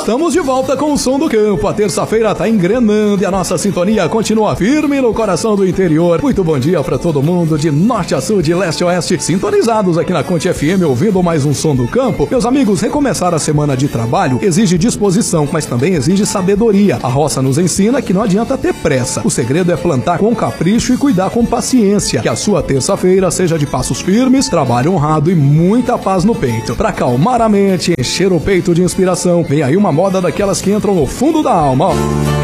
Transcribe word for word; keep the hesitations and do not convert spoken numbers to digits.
Estamos de volta com o Som do Campo. A terça-feira tá engrenando e a nossa sintonia continua firme no coração do interior. Muito bom dia para todo mundo, de norte a sul, de leste a oeste, sintonizados aqui na Conte F M, ouvindo mais um Som do Campo. Meus amigos, recomeçar a semana de trabalho exige disposição, mas também exige sabedoria. A roça nos ensina que não adianta ter pressa. O segredo é plantar com capricho e cuidar com paciência. Que a sua terça-feira seja de passos firmes, trabalho honrado e muita paz no peito. Pra acalmar a mente, encher o peito de inspiração, vem aí uma moda daquelas que entram no fundo da alma, ó.